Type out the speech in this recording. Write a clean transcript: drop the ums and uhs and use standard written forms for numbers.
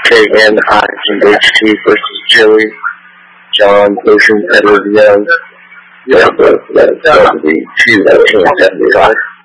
K.N. Hodgson, H.T. versus Joey. John Potion, Edward Young. Yeah, that would be 275.